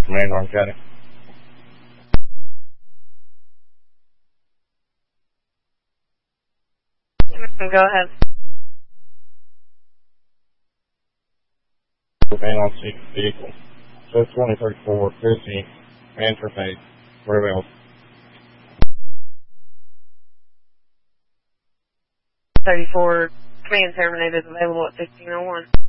Command on County. Go ahead. Command on seat vehicle. So 2034, 15, man for face. Where else? 34, command terminated, available at 1501.